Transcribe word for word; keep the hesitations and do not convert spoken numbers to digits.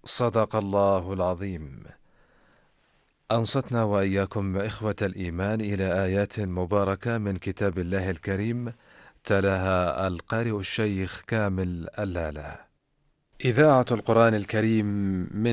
صدق الله العظيم. أنصتنا وإياكم إخوة الإيمان إلى آيات مباركة من كتاب الله الكريم، تلاها القارئ الشيخ كامل اللالا. إذاعة القرآن الكريم من